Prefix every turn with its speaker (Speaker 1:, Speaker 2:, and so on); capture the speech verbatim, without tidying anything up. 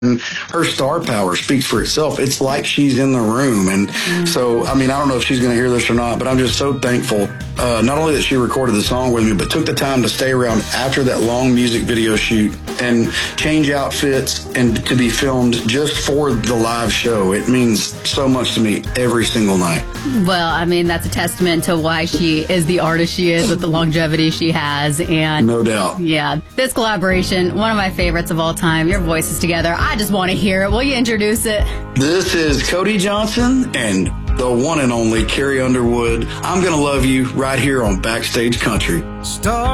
Speaker 1: Her star power speaks for itself. It's like she's in the room. And mm. so, I mean, I don't know if she's going to hear this or not, but I'm just so thankful, uh, not only that she recorded the song with me, but took the time to stay around after that long music video shoot and change outfits and to be filmed just for the live show. It means so much to me every single night.
Speaker 2: Well, I mean, that's a testament to why she is the artist she is with the longevity she has. And
Speaker 1: no doubt.
Speaker 2: Yeah. This collaboration, one of my favorites of all time. Your voices together. I just want to hear it. Will you introduce it?
Speaker 1: This is Cody Johnson and the one and only Carrie Underwood. I'm Gonna Love You right here on Backstage Country. Star